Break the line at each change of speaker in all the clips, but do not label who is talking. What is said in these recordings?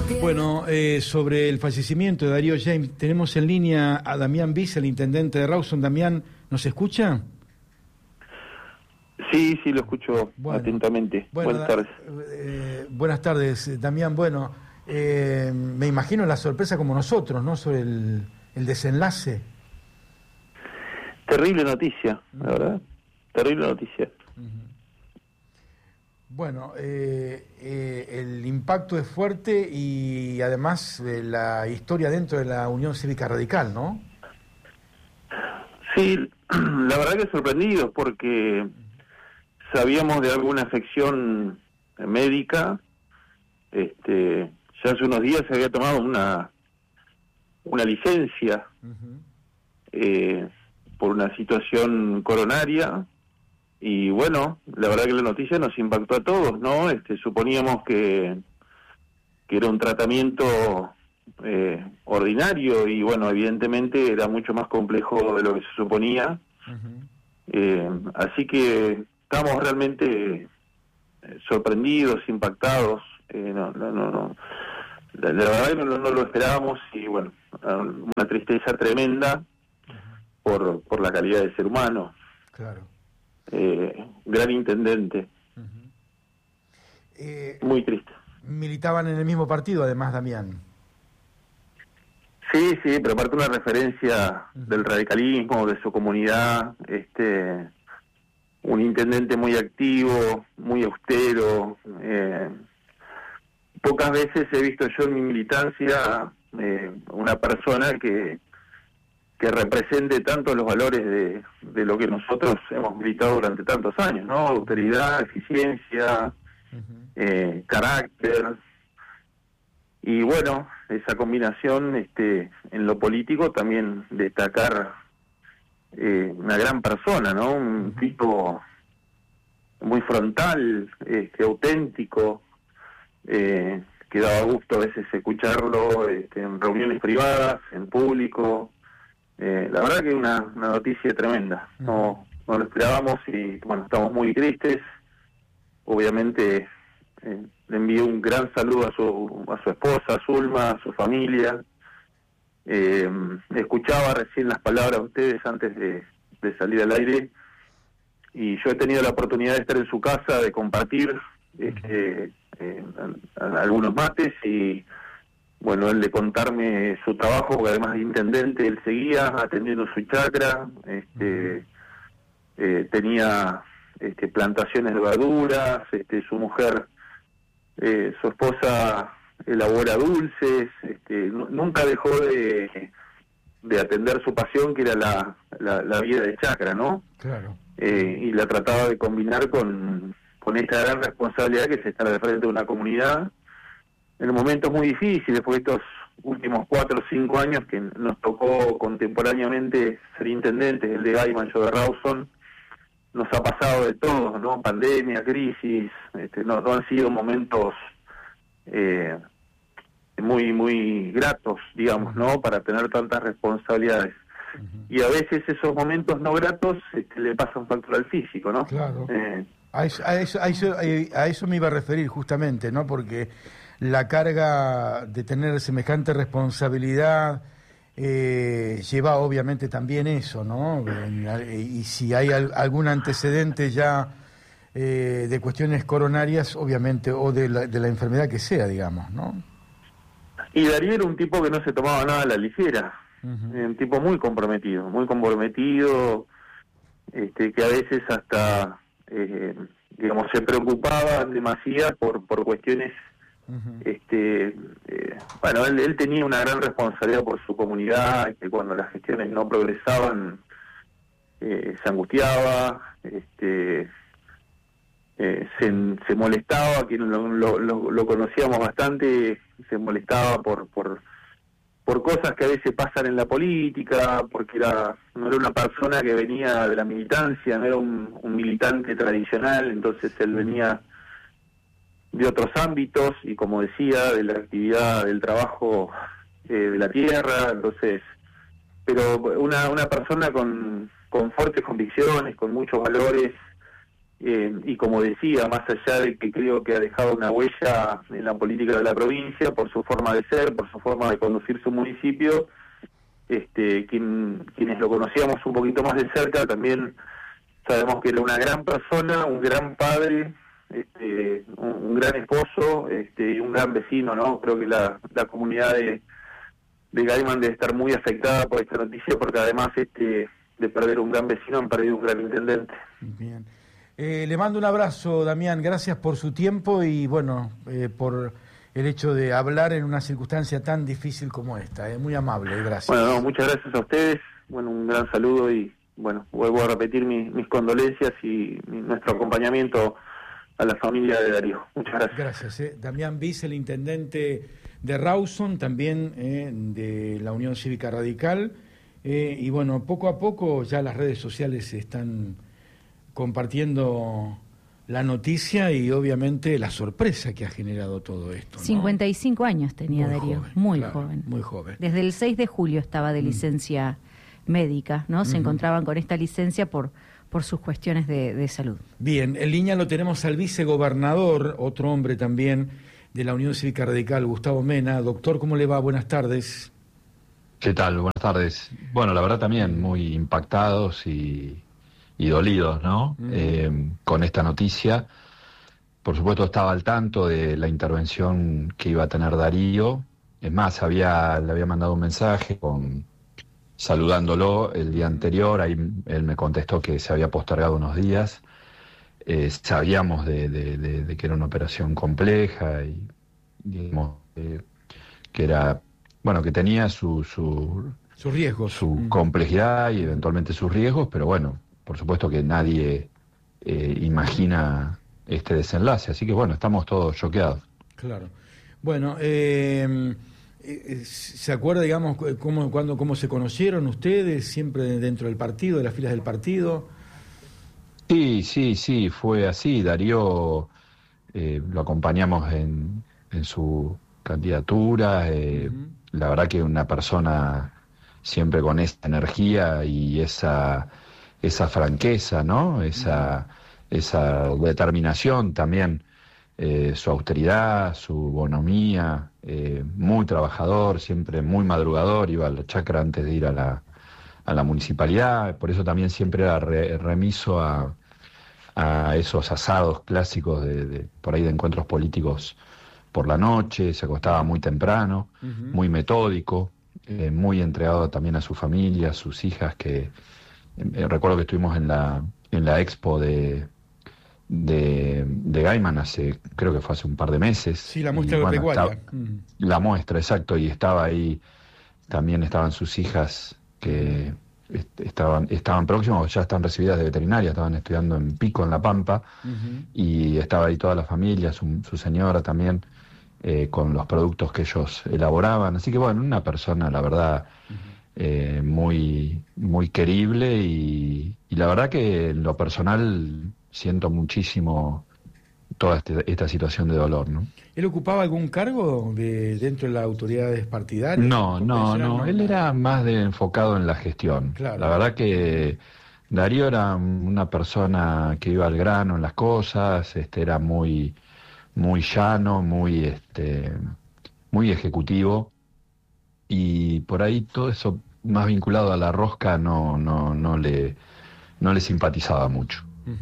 Bueno, sobre el fallecimiento de Darío James, tenemos en línea a Damián Bis, el intendente de Rawson. Damián, ¿nos escucha?
Sí, lo escucho atentamente. Buenas tardes.
Buenas tardes, Damián. Bueno, me imagino la sorpresa como nosotros, ¿no? Sobre el desenlace.
Terrible noticia, la verdad. Terrible noticia.
Bueno, el impacto es fuerte y además la historia dentro de la Unión Cívica Radical, ¿no?
Sí, la verdad que sorprendidos porque sabíamos de alguna afección médica. Ya hace unos días se había tomado una licencia por una situación coronaria. Y bueno, la verdad que la noticia nos impactó a todos, ¿no? Suponíamos que era un tratamiento ordinario y bueno, evidentemente era mucho más complejo de lo que se suponía. Así que estamos realmente sorprendidos, impactados. La verdad que no lo esperábamos y bueno, una tristeza tremenda por la calidad del ser humano.
Claro.
Gran intendente. Muy triste.
Militaban en el mismo partido, además, Damián.
Sí, pero aparte una referencia del radicalismo, de su comunidad, un intendente muy activo, muy austero. Pocas veces he visto yo en mi militancia una persona que represente tanto los valores de lo que nosotros hemos militado durante tantos años, ¿no? Austeridad, eficiencia, carácter. Y bueno, esa combinación en lo político también destacar una gran persona, ¿no? Un tipo muy frontal, auténtico, que daba gusto a veces escucharlo en reuniones privadas, en público. La verdad que una noticia tremenda, no lo esperábamos y bueno, estamos muy tristes. Obviamente le envío un gran saludo a su esposa, a Zulma, a su familia. Escuchaba recién las palabras de ustedes antes de salir al aire y yo he tenido la oportunidad de estar en su casa, de compartir algunos mates y bueno, él de contarme su trabajo, porque además de intendente, él seguía atendiendo su chacra, tenía plantaciones de verduras, su mujer, su esposa elabora dulces, nunca dejó de atender su pasión, que era la vida de chacra, ¿no?
Claro.
Y la trataba de combinar con esta gran responsabilidad que es estar al frente de una comunidad en momentos muy difíciles, porque estos últimos 4 o 5 años que nos tocó contemporáneamente ser intendentes, el de Gaiman, yo de Rawson, nos ha pasado de todo, ¿no? Pandemia, crisis, no han sido momentos muy gratos, digamos, ¿no? Para tener tantas responsabilidades. Y a veces esos momentos no gratos le pasan factura al físico, ¿no?
Claro. A eso me iba a referir justamente, ¿no? Porque la carga de tener semejante responsabilidad lleva obviamente también eso, ¿no? Y si hay algún antecedente ya de cuestiones coronarias, obviamente, o de la enfermedad que sea, digamos, ¿no?
Y Darío era un tipo que no se tomaba nada a la ligera, un tipo muy comprometido, que a veces hasta, digamos, se preocupaba demasiado por cuestiones. Bueno, él tenía una gran responsabilidad por su comunidad, que cuando las gestiones no progresaban se angustiaba, se molestaba, quien lo conocíamos bastante, se molestaba por cosas que a veces pasan en la política, porque no era una persona que venía de la militancia, no era un militante tradicional, entonces él venía de otros ámbitos y, como decía, de la actividad del trabajo de la tierra, entonces, pero una persona con fuertes convicciones, con muchos valores, y como decía, más allá de que creo que ha dejado una huella en la política de la provincia por su forma de ser, por su forma de conducir su municipio, quienes lo conocíamos un poquito más de cerca también sabemos que era una gran persona, un gran padre, un gran esposo, y un gran vecino, ¿no? Creo que la comunidad de Gaiman debe estar muy afectada por esta noticia, porque además de perder un gran vecino han perdido un gran intendente.
Bien. Le mando un abrazo, Damián, gracias por su tiempo y bueno, por el hecho de hablar en una circunstancia tan difícil como esta. Muy amable, gracias.
Bueno, no, muchas gracias a ustedes, bueno, un gran saludo y bueno, vuelvo a repetir mis condolencias y nuestro acompañamiento a la familia de Darío. Muchas gracias.
Gracias. Damián Bis, el intendente de Rawson, también de la Unión Cívica Radical, y bueno, poco a poco ya las redes sociales están compartiendo la noticia y obviamente la sorpresa que ha generado todo esto, ¿no?
55 años tenía
muy
Darío,
joven,
muy
claro,
joven.
Muy joven.
Desde el 6 de julio estaba de licencia médica, ¿no? Se encontraban con esta licencia por sus cuestiones de salud.
Bien, en línea lo tenemos al vicegobernador, otro hombre también de la Unión Cívica Radical, Gustavo Mena. Doctor, ¿cómo le va? Buenas tardes.
¿Qué tal? Buenas tardes. Bueno, la verdad también muy impactados y dolidos, ¿no? Con esta noticia. Por supuesto estaba al tanto de la intervención que iba a tener Darío. Es más, le había mandado un mensaje saludándolo el día anterior. Ahí él me contestó que se había postergado unos días. Sabíamos de que era una operación compleja y digamos que era, bueno, que tenía sus
riesgos,
su complejidad y eventualmente sus riesgos, pero bueno, por supuesto que nadie imagina este desenlace, así que bueno, estamos todos choqueados.
Claro. Bueno, ¿se acuerda, digamos, cómo se conocieron ustedes? ¿Siempre dentro del partido, de las filas del partido?
Sí, fue así. Darío lo acompañamos en su candidatura. La verdad que una persona siempre con esa energía y esa franqueza, ¿no? Esa determinación también, su austeridad, su bonomía, muy trabajador, siempre muy madrugador, iba a la chacra antes de ir a la municipalidad, por eso también siempre era remiso a esos asados clásicos por ahí de encuentros políticos por la noche, se acostaba muy temprano, muy metódico, muy entregado también a su familia, a sus hijas, que recuerdo que estuvimos en la expo de Gaiman creo que fue hace un par de meses.
Sí, la muestra agropecuaria.
La muestra, exacto, y estaba ahí, también estaban sus hijas que estaban próximos, ya están recibidas de veterinaria, estaban estudiando en Pico, en La Pampa, y estaba ahí toda la familia, su señora también, con los productos que ellos elaboraban. Así que bueno, una persona, la verdad, muy, muy querible y la verdad que en lo personal siento muchísimo toda esta situación de dolor, ¿no?
¿Él ocupaba algún cargo dentro de las autoridades partidarias?
No, él era más enfocado en la gestión.
Claro.
La verdad que Darío era una persona que iba al grano en las cosas, era muy, muy llano, muy ejecutivo, y por ahí todo eso más vinculado a la rosca no le simpatizaba mucho.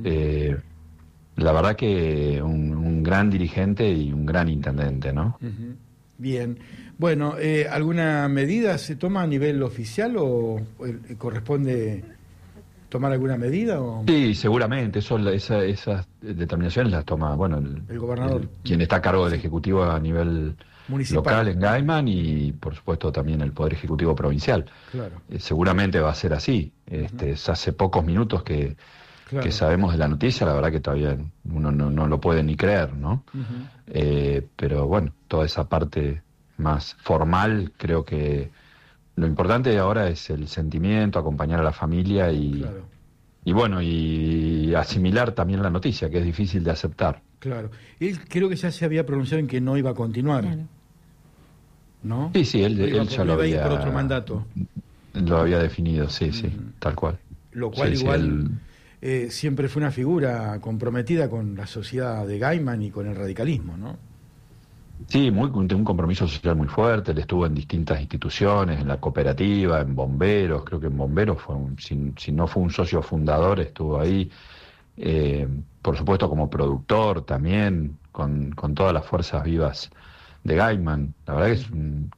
La verdad que un gran dirigente y un gran intendente, ¿no?
Bien. Bueno, ¿alguna medida se toma a nivel oficial o corresponde tomar alguna medida? O...
Sí, seguramente. Esas determinaciones las toma, bueno,
el gobernador.
Quien está a cargo del Ejecutivo a nivel
municipal,
local en Gaiman, y por supuesto también el Poder Ejecutivo Provincial.
Claro.
Seguramente va a ser así. Hace pocos minutos que sabemos de la noticia, la verdad que todavía uno no lo puede ni creer, ¿no? Pero bueno, toda esa parte más formal, creo que lo importante ahora es el sentimiento, acompañar a la familia y bueno, y asimilar también la noticia, que es difícil de aceptar.
Claro. Él creo que ya se había pronunciado en que no iba a continuar, ¿no?
Sí, él ya lo había...
por otro mandato.
Lo había definido, sí, tal cual.
Lo cual igual... siempre fue una figura comprometida con la sociedad de Gaiman y con el radicalismo, ¿no?
Sí, un compromiso social muy fuerte. Él estuvo en distintas instituciones, en la cooperativa, en bomberos. Creo que en bomberos si no fue un socio fundador, estuvo ahí. Por supuesto como productor también, con todas las fuerzas vivas de Gaiman. La verdad que es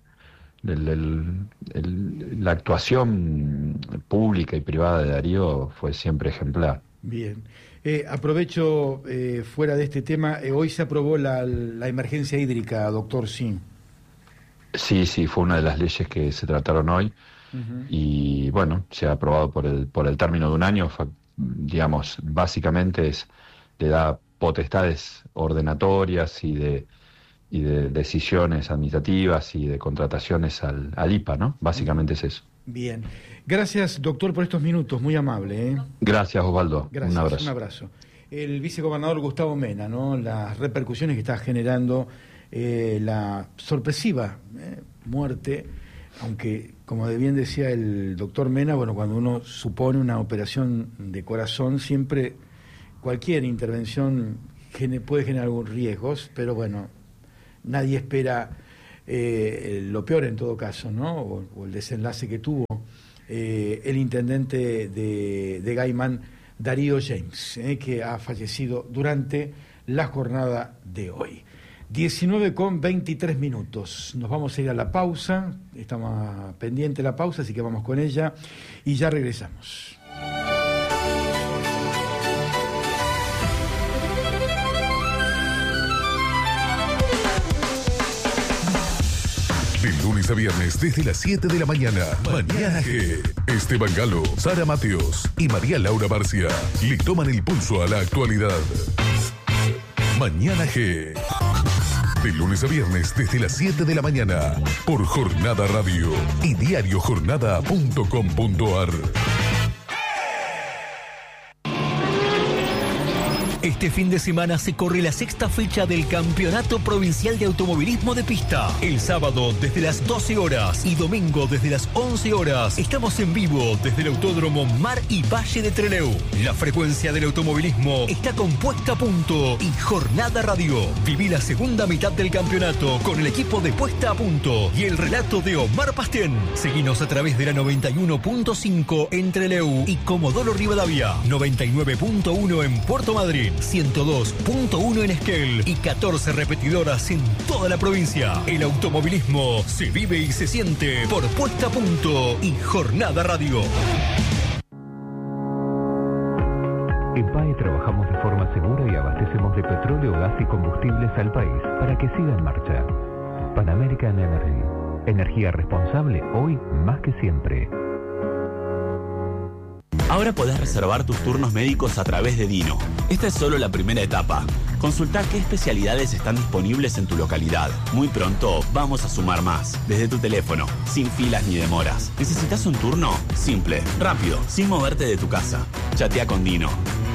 la actuación pública y privada de Darío fue siempre ejemplar.
Bien. Aprovecho, fuera de este tema, hoy se aprobó la emergencia hídrica, doctor Sim.
Sí, fue una de las leyes que se trataron hoy. Y bueno, se ha aprobado por el término de un año. Digamos, básicamente le da potestades ordenatorias y de decisiones administrativas y de contrataciones al IPA, ¿no? Básicamente es eso.
Bien. Gracias, doctor, por estos minutos, muy amable, ¿eh?
Gracias, Osvaldo.
Gracias, un abrazo. El vicegobernador Gustavo Mena, ¿no? Las repercusiones que está generando la sorpresiva muerte, aunque, como bien decía el doctor Mena, bueno, cuando uno supone una operación de corazón, siempre cualquier intervención puede generar algunos riesgos, pero bueno, nadie espera lo peor en todo caso, ¿no? O el desenlace que tuvo el intendente de Gaiman, Darío James, que ha fallecido durante la jornada de hoy. 19:23. Nos vamos a ir a la pausa, estamos pendiente de la pausa, así que vamos con ella y ya regresamos.
De lunes a viernes desde las 7 de la mañana. Mañana G. Esteban Galo, Sara Mateos y María Laura Barcia le toman el pulso a la actualidad. Mañana G. De lunes a viernes desde las 7 de la mañana. Por Jornada Radio y diariojornada.com.ar.
Este fin de semana se corre la sexta fecha del Campeonato Provincial de Automovilismo de Pista. El sábado desde las 12 horas y domingo desde las 11 horas estamos en vivo desde el Autódromo Mar y Valle de Trelew. La frecuencia del automovilismo está con Puesta a Punto y Jornada Radio. Viví la segunda mitad del campeonato con el equipo de Puesta a Punto y el relato de Omar Pastén. Seguinos a través de la 91.5 en Trelew y Comodoro Rivadavia, 99.1 en Puerto Madryn, 102.1 en Esquel y 14 repetidoras en toda la provincia. El automovilismo se vive y se siente por Puesta a Punto y Jornada Radio.
En PAE trabajamos de forma segura y abastecemos de petróleo, gas y combustibles al país para que siga en marcha. Pan American Energy. Energía responsable hoy más que siempre.
Ahora podés reservar tus turnos médicos a través de Dino. Esta es solo la primera etapa. Consulta qué especialidades están disponibles en tu localidad. Muy pronto vamos a sumar más, desde tu teléfono, sin filas ni demoras. ¿Necesitas un turno? Simple, rápido, sin moverte de tu casa. Chatea con Dino.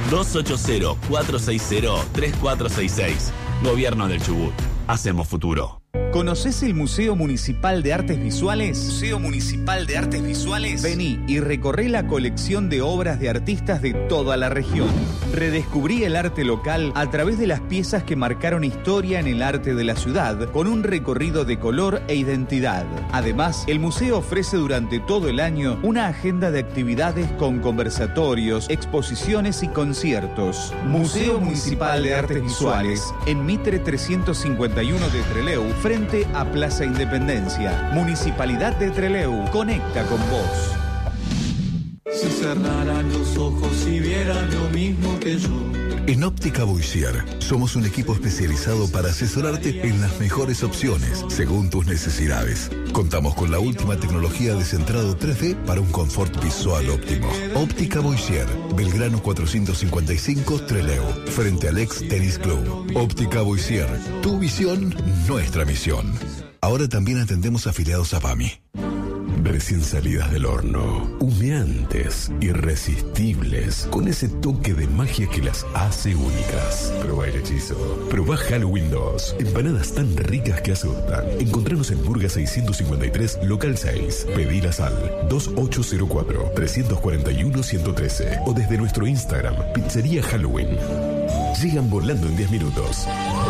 280-460-3466. Gobierno del Chubut. Hacemos futuro.
¿Conocés el Museo Municipal de Artes Visuales? Museo Municipal de Artes Visuales. Vení y recorré la colección de obras de artistas de toda la región. Redescubrí el arte local a través de las piezas que marcaron historia en el arte de la ciudad, con un recorrido de color e identidad. Además, el museo ofrece durante todo el año una agenda de actividades con conversatorios, exposiciones y conciertos. Museo Municipal de Artes Visuales, en Mitre 351 de Trelew, frente a Plaza Independencia. Municipalidad de Trelew, conecta con vos.
Si cerraran los ojos y vieran lo mismo que yo.
En Óptica Boissier somos un equipo especializado para asesorarte en las mejores opciones según tus necesidades. Contamos con la última tecnología de centrado 3D para un confort visual óptimo. Óptica Boissier, Belgrano 455 Trelew, frente al ex Tennis Club. Óptica Boissier, tu visión, nuestra misión. Ahora también atendemos afiliados a PAMI. recién salidas del horno, humeantes, irresistibles, con ese toque de magia que las hace únicas. Probá el hechizo. Probá Halloween 2. Empanadas tan ricas que asustan. Encontranos en Burga 653, local 6. Pedilas al 2804-341-113 o desde nuestro Instagram, Pizzería Halloween. Llegan volando en 10 minutos.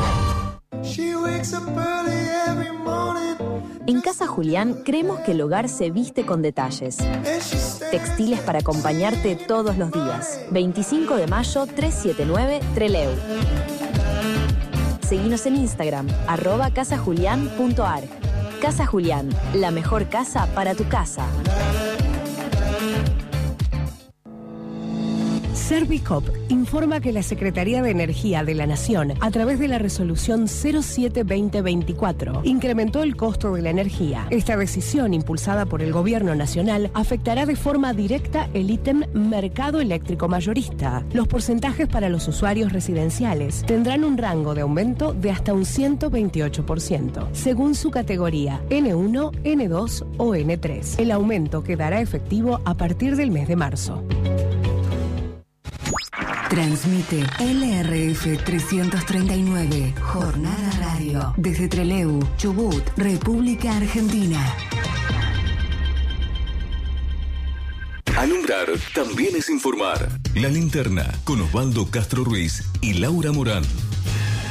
En Casa Julián creemos que el hogar se viste con detalles. Textiles para acompañarte todos los días. 25 de mayo 379 Trelew. Seguinos en Instagram, @casajulian.ar. Casa Julián, la mejor casa para tu casa.
Servicop informa que la Secretaría de Energía de la Nación, a través de la resolución 07-2024, incrementó el costo de la energía. Esta decisión, impulsada por el Gobierno Nacional, afectará de forma directa el ítem mercado eléctrico mayorista. Los porcentajes para los usuarios residenciales tendrán un rango de aumento de hasta un 128%, según su categoría N1, N2 o N3. El aumento quedará efectivo a partir del mes de marzo.
Transmite LRF 339, Jornada Radio, desde Trelew, Chubut, República Argentina.
Alumbrar también es informar. La Linterna, con Osvaldo Castro Ruiz y Laura Morán.